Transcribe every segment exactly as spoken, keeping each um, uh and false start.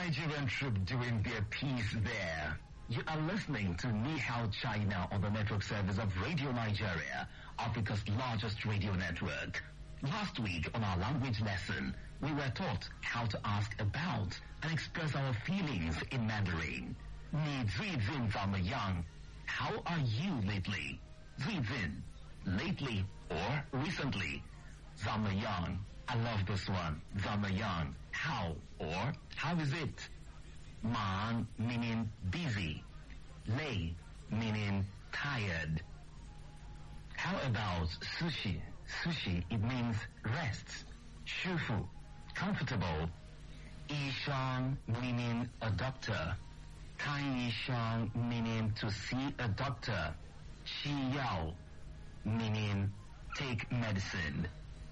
Nigerian troop doing their piece there. You are listening to Ni Hao China on the network service of Radio Nigeria, Africa's largest radio network. Last week on our language lesson, we were taught how to ask about and express our feelings in Mandarin. 你最近怎么样? How are you lately? 最近, lately or recently. 怎么样? I love this one. 怎么样? How or how is it? 忙 meaning busy. 累 meaning tired. How about sushi? Sushi, it means rest. 舒服 comfortable. 医生 meaning a doctor. 看医生 meaning to see a doctor. 吃药 meaning take medicine.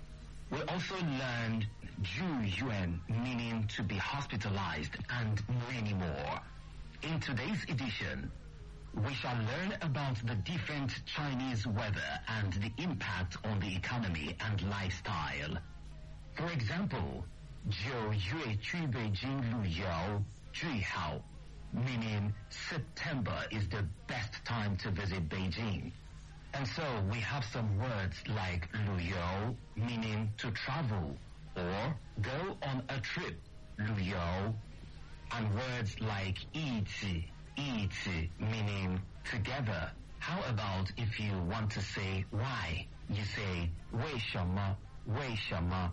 We also learned 住院 meaning to be hospitalized and many more. In today's edition, we shall learn about the different Chinese weather and the impact on the economy and lifestyle. For example, 九月去北京旅游最好 meaning September is the best time to visit Beijing. And so we have some words like 旅游 meaning to travel or go on a trip, 旅游, and words like 一起一起 meaning together. How about if you want to say why? You say 为什么为什么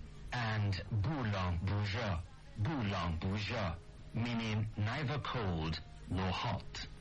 and 不冷不热不冷不热 meaning neither cold nor hot.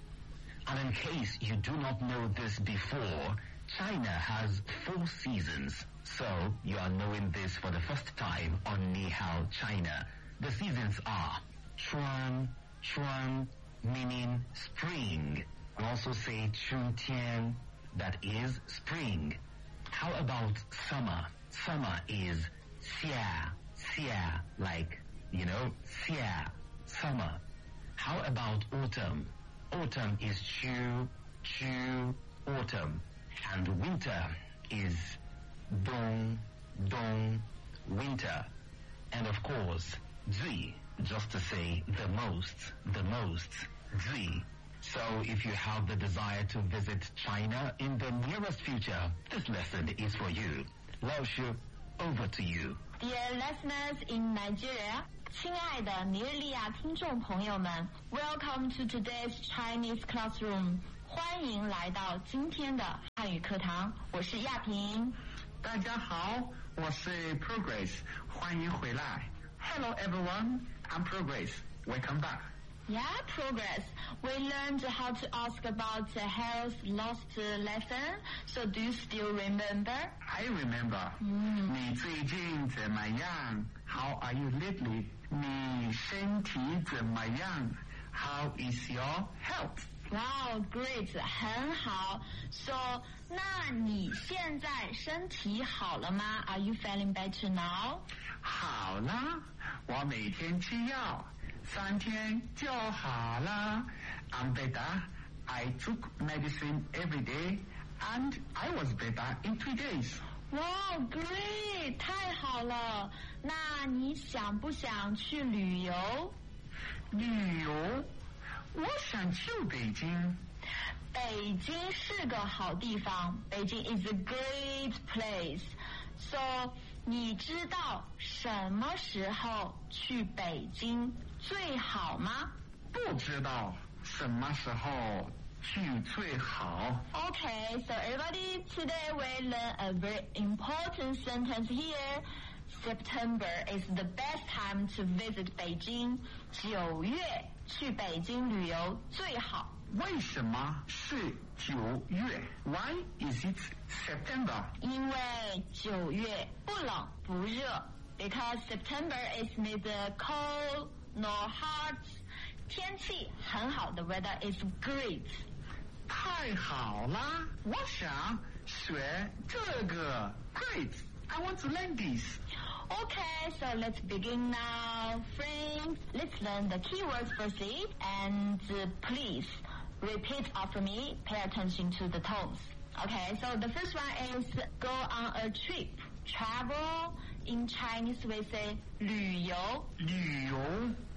And in case you do not know this before, China has four seasons. So you are knowing this for the first time on Ni Hao China. The seasons are 春 春 meaning spring. We also say 春天, that is spring. How about summer? Summer is 夏夏, like, you know, 夏 summer. How about autumn? Autumn is 秋秋 autumn. And winter is 冬冬 winter. And of course, 最, just to say the most, the most, 最. So if you have the desire to visit China in the nearest future, this lesson is for you. Lao Shu, over to you. Dear listeners in Nigeria, 亲爱的尼日利亚听众朋友们 ，Welcome to today's Chinese classroom. 欢迎来到今天的汉语课堂，我是亚萍。 大家好，我是 Progress， 欢迎回来。Hello everyone, I'm Progress. Welcome back. Yeah, Progress. We learned how to ask about the health lost lesson. So do you still remember? I remember. 嗯。 你最近怎么样 ？How are you lately? 你身体怎么样 ？How is your health? Wow, great, 很好。So, 那你现在身体好了吗 ？Are you feeling better now? 好了，我每天吃药，三天就好了。I'm better. I took medicine every day, and I was better in three days. Wow, great, 太好了。那你想不想去旅游？ 旅游？我想去北京。 北京是个好地方。北京 is a great place. So, 你知道什么时候去北京最好吗？ 不知道什么时候去最好。 Okay, so everybody, today we learn a very important sentence here. September is the best time to visit Beijing. 九月去北京旅游最好。 为什么是九月 ？Why is it September? 因为九月不冷不热。Because September is neither cold nor hot. 天气很好的 weather is great. 太好了，我想学这个。Great, I want to learn this. Okay, so let's begin now. Friends, let's learn the keywords firstly. And uh, please repeat after me. Pay attention to the tones. Okay, so the first one is go on a trip. Travel. In Chinese we say 旅游。 旅游。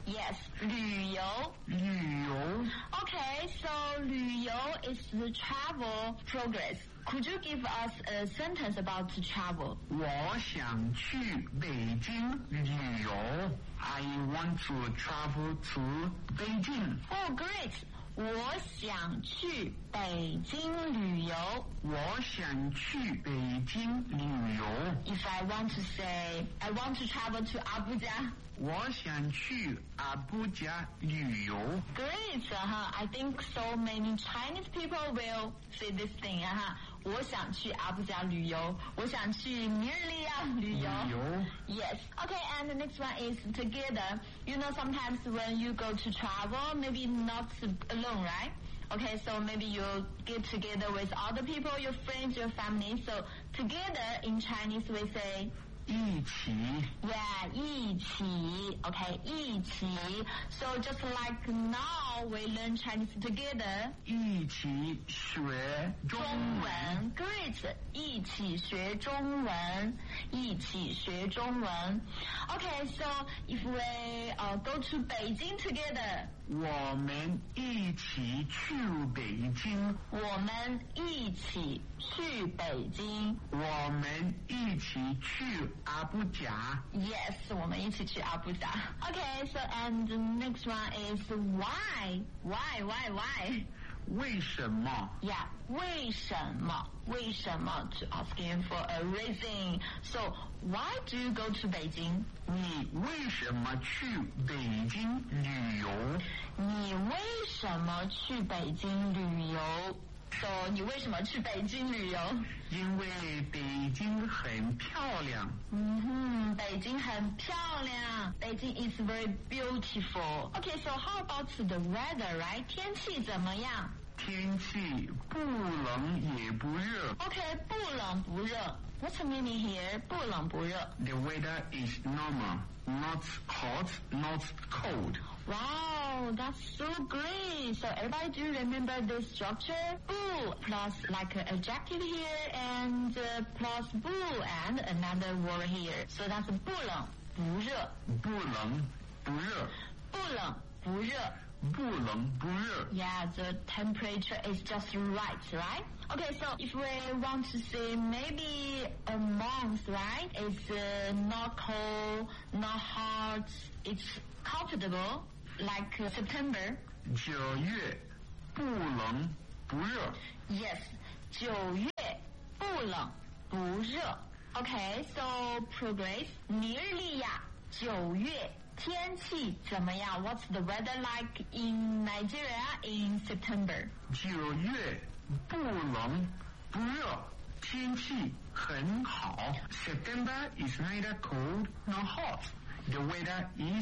Yes, 旅游。 旅游。 Okay, so 旅游 is the travel progress. Could you give us a sentence about to travel? 我想去北京旅游。I want to travel to Beijing. Oh, great. 我想去北京旅游。 我想去北京旅游。 If I want to say, I want to travel to Abuja. 我想去阿布加旅游。 Great, uh-huh. I think so many Chinese people will say this thing, uh-huh. 我想去阿布加旅游。我想去尼日利亚旅游。 旅游。 Yes. Okay, and the next one is together. You know, sometimes when you go to travel, maybe not alone, right? Okay, so maybe you get together with other people, your friends, your family. So together in Chinese we say 一起。 Yeah, 一起. Okay, 一起. So just like now we learn Chinese together. 一起学中文。 Great. 一起学中文。一起学中文. Okay, so if we uh, go to Beijing together. 我们一起去北京。 我们一起去北京。 我们一起去阿布加。 Yes, 我们一起去阿布加。Okay, so and the next one is why? Why, why, why? 为什么 Yeah, 为什么？为什么 to asking for a reason. So why do you go to Beijing? 你为什么去北京旅游？ 你为什么去北京旅游？ So 你为什么去北京旅游？ 因为北京很漂亮。 嗯哼，北京很漂亮。北京 is very beautiful. Okay, so how about the weather, right? 天气怎么样？ 天气不冷也不热。 Okay, 不冷不热。What's the meaning here? 不冷不热。 The weather is normal, not hot, not cold. Wow, that's so great. So everybody do remember this structure? 不 plus like an adjective here and uh, plus 不 and another word here. So that's 不冷不热。 不冷不热。 不冷不热。 不冷不热。 Yeah, the temperature is just right, right? Okay, so if we want to say maybe a month, right? It's uh, not cold, not hot, it's comfortable, like uh, September. 九月不冷不热。 Yes, 九月不冷不热。 Okay, so progress. 尼日利亚九月天气怎么样？ What's the weather like in Nigeria in September? 九月不冷不热，天气很好。September is neither cold nor hot. The weather is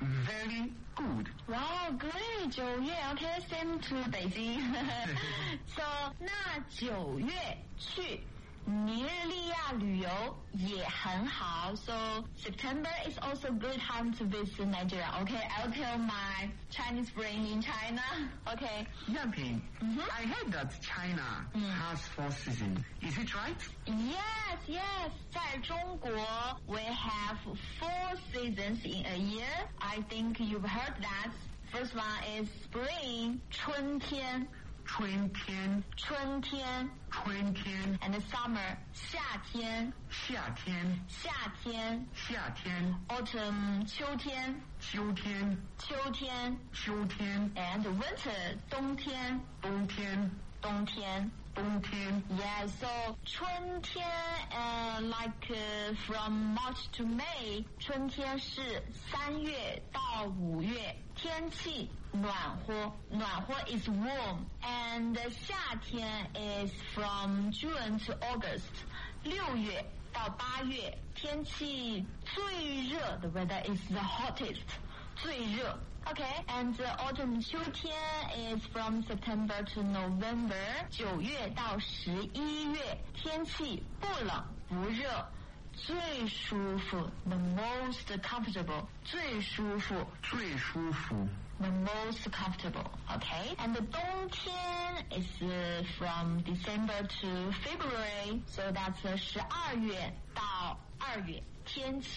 very good. Wow, great! 九月 okay, same to 北京。So 那九月去尼日利亚旅游也很好。So September is also good time to visit Nigeria. Okay, I'll tell my Chinese friend in China. Okay. Yamping, Mhm. I heard that China Mm. has four seasons. Is it right? Yes, yes. 在中国 we have four seasons in a year. I think you've heard that. First one is spring, 春天。 春天。 春天。 春天。 And summer, 夏天。 夏天。 夏天。 夏天。 Autumn, 秋天。 秋天。 秋天。 秋天。 And winter, 冬天。 冬天。 冬天。 冬天。 Yeah, so 春天 uh, like uh, from March to May, 春天是三月到五月，天气暖和，暖和 is warm, and 夏天 is from June to August, 六月到八月，天气最热 the weather is the hottest, 最热。Okay, and uh, autumn 秋天 is from September to November, 九月到十一月，天气不冷不热，最舒服 the most comfortable, 最舒服最舒服。 the most comfortable. Okay, and the 冬天 is uh, from December to February, so that's uh, 十二月到二月，天气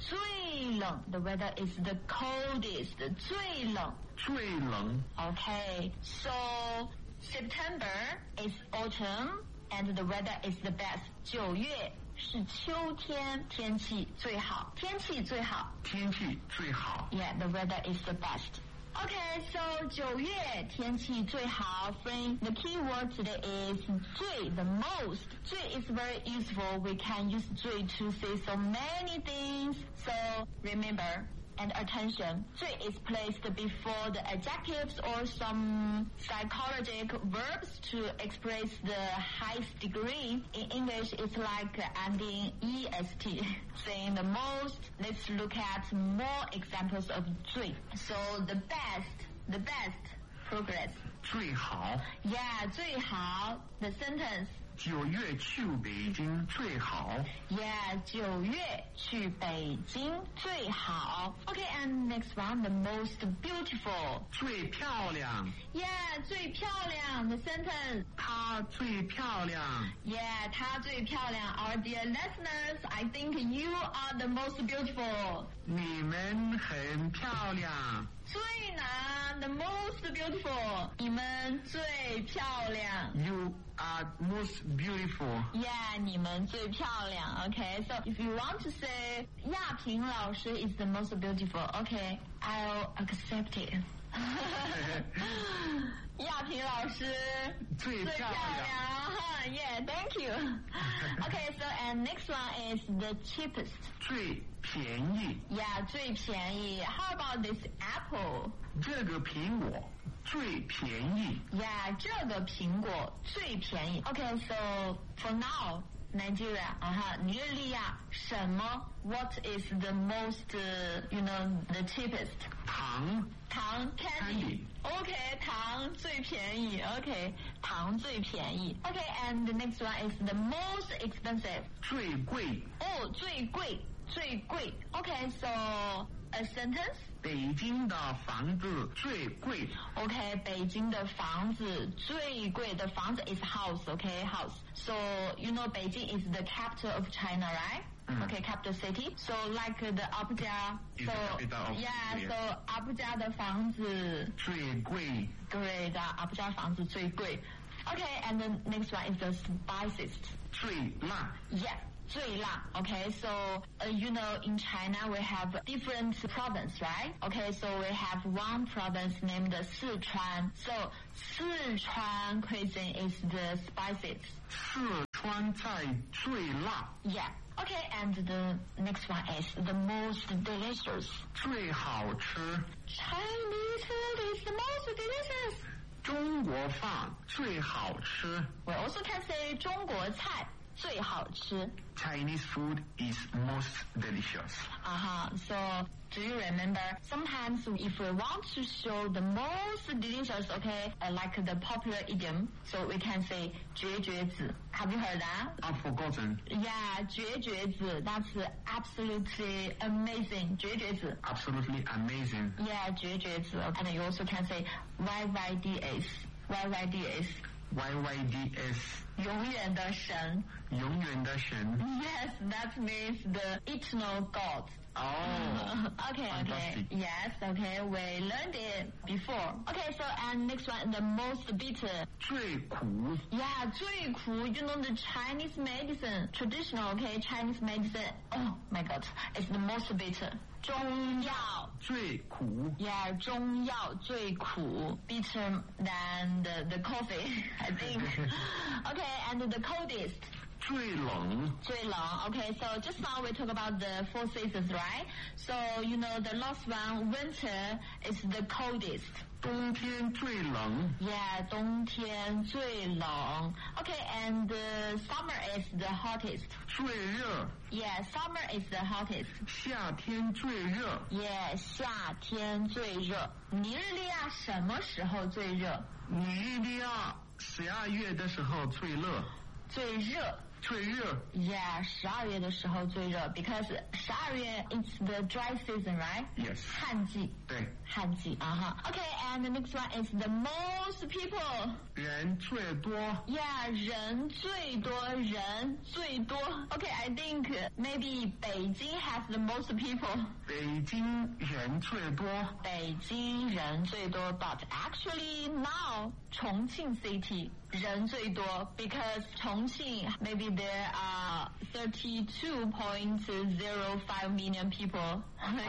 最冷 the weather is the coldest 最冷最冷 Okay, so September is autumn and the weather is the best 九月是秋天天气最好天气最好天气最好 Yeah, the weather is the best Okay, so 九月天气最好 Friend, the key word today is 最 the most 最 is very useful. We can use 最 to say so many things. So remember and attention 最 is placed before the adjectives or some psychological verbs to express the highest degree. In English, it's like ending est. Saying the most, let's look at more examples of 最. So the best, the best progress. 最好 Yeah, 最好 the sentence. 九月去北京最好 Yeah, 九月去北京最好 Okay, and next one, the most beautiful. 最漂亮 Yeah, 最漂亮 the sentence. 她最漂亮 Yeah, 她最漂亮 Our dear listeners, I think you are the most beautiful. 你们很漂亮最难 the most beautiful. 你们最漂亮 You are most beautiful Yeah, 你们最漂亮 Okay, so if you want to say 亚萍老师 is the most beautiful, okay, I'll accept it. 亚萍老师最漂亮 Yeah, thank you. Okay, so and next one is the cheapest. 最便宜 Yeah, 最便宜 How about this apple? 这个苹果最便宜 Yeah, 这个苹果最便宜 Okay, so for now Nigeria, uh-huh, 尼日利亚什么 What is the most, uh, you know, the cheapest? 糖糖 candy. Okay, 糖最便宜 Okay, 糖最便宜 Okay, and the next one is the most expensive. 最贵 Oh, 最贵最贵 Okay, so a sentence? 北京的房子最贵 Okay, 北京的房子最贵的房子 is house, okay, house. So, you know, Beijing is the capital of China, right? Mm. Okay, capital city. So, like the Abuja. Is So, the capital of yeah, Korea. so Abuja 的房子最贵对的 Abuja 房子最贵 Okay, and the next one is the spiciest. 最辣 Yeah, 最辣 Okay, so uh, you know in China we have different province, right? Okay, so we have one province named Sichuan. So Sichuan cuisine is the spiciest. 四川菜最辣 Yeah. Okay, and the next one is the most delicious. 最好吃 Chinese food is the most delicious. 中国饭最好吃 We also can say 中国菜最好吃 Chinese food is most delicious Uh-huh. So, do you remember? Sometimes if we want to show the most delicious, okay, uh, like the popular idiom, so we can say 绝绝子. Have you heard that? I've forgotten Yeah, 绝绝子. That's absolutely amazing. 绝绝子. absolutely amazing Yeah, 绝绝子. And you also can say Y Y D S. Y Y D S. Y Y D S 永远的神. 永远的神 Yes, that means the eternal God. Oh, okay, okay. fantastic. Yes, okay. We learned it before. Okay, so and next one, the most bitter. 最苦 Yeah, 最苦. You know the Chinese medicine, traditional, okay, Chinese medicine. Oh my God, it's the most bitter. 中药. 最苦 Yeah, 中药最苦. Bitter than the, the coffee, I think. Okay, and the coldest. 最冷最冷 Okay, so just now we talk about the four seasons, right? So, you know, the last one, winter, is the coldest. 冬天最冷 Yeah, 冬天最冷 Okay, and the summer is the hottest. 最热 Yeah, summer is the hottest. 夏天最热 Yeah, 夏天最热尼日利亚什么时候最热？ 尼日利亚十二月的时候最热最热最热 Yeah, 十二月的时候最热 because 十二月 it's the dry season, right? Yes. 旱季。 对。 旱季啊哈。Okay, and the next one is the most people. 人最多 Yeah, 人最多，人最多。Okay, I think maybe 北京 has the most people. 北京人最多北京人最多 but actually now 重庆 city 人最多 because 重庆 maybe there are thirty-two point zero five million people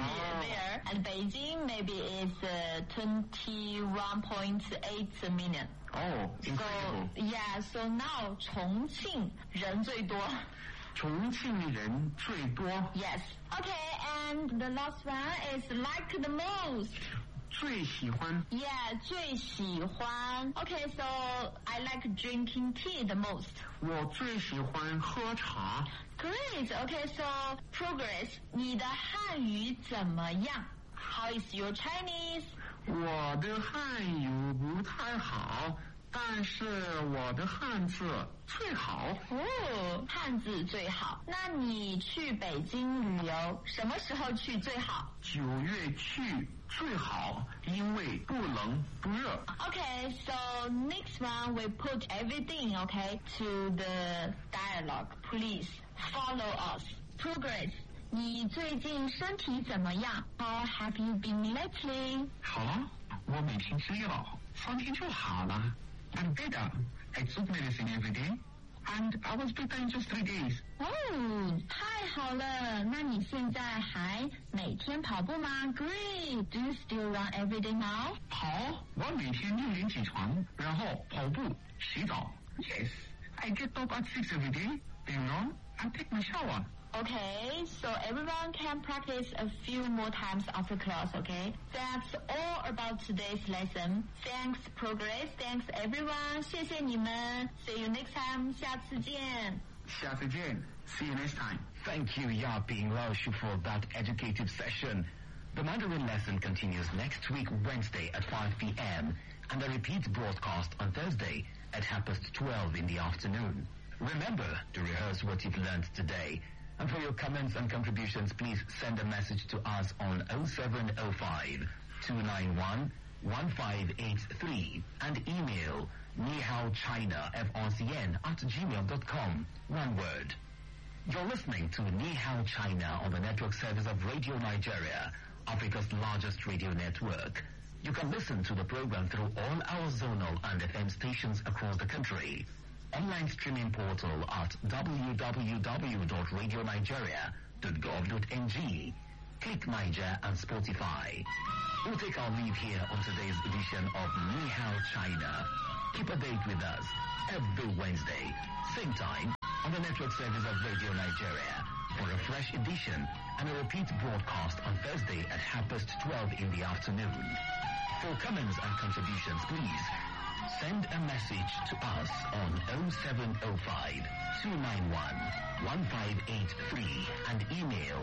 there and Beijing maybe is uh, twenty-one point eight million. Oh, incredible. So, yeah, so now 重庆人最多。 重庆人最多 Yes. Okay, and the last one is like the most. 最喜欢 Yeah, 最喜欢 Okay, so I like drinking tea the most. 我最喜欢喝茶 Great. Okay, so progress. 你的汉语怎么样 How is your Chinese? 我的汉语不太好，但是我的汉字最好。 哦，汉字最好。那你去北京旅游，什么时候去最好？ 九月去最好，因为不冷不热。 Okay, so next one we put everything, okay, to the dialogue. Please follow us. Progress. 你最近身体怎么样 How have you been lately? 好了，我每天吃药，三天就好了。I'm better. I took medicine every day, and I was better in just three days. 哦，太好了！那你现在还每天跑步吗 Great. Do you still run every day now? 跑，我每天六点起床，然后跑步、洗澡。Yes, I get up at six every day, then run and take my shower. Okay, so everyone can practice a few more times after class, okay? That's all about today's lesson. Thanks, Progress. Thanks, everyone. 谢谢你们. See you next time. 下次见。 下次见。See you next time. Thank you, Yaping Laoshu, for that educative session. The Mandarin lesson continues next week, Wednesday at five p.m. and a repeat broadcast on Thursday at half past twelve in the afternoon. Remember to rehearse what you've learned today. And for your comments and contributions, please send a message to us on oh seven oh five, two nine one, one five eight three and email nihaochina f r c n at gmail dot com. One word. You're listening to Nihao China on the network service of Radio Nigeria, Africa's largest radio network. You can listen to the program through all our zonal and F M stations across the country. Online streaming portal at w w w dot radio nigeria dot gov dot n g. Click Niger and Spotify. We'll take our leave here on today's edition of Nihao China. Keep a date with us every Wednesday, same time, on the network service of Radio Nigeria for a fresh edition and a repeat broadcast on Thursday at half past twelve in the afternoon. For comments and contributions, please send a message to us on oh seven oh five, two nine one, one five eight three and email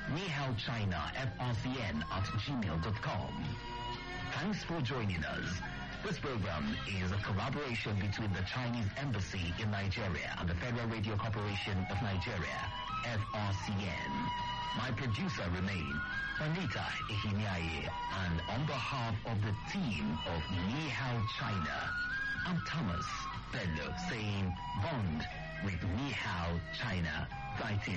nihaochina.frcn at gmail dot com. Thanks for joining us. This program is a collaboration between the Chinese Embassy in Nigeria and the Federal Radio Corporation of Nigeria, F R C N. My producer remain Anita Ihiniaye, and on behalf of the team of Nihao China, I'm Thomas Bello saying bond with Nihao China. Right here.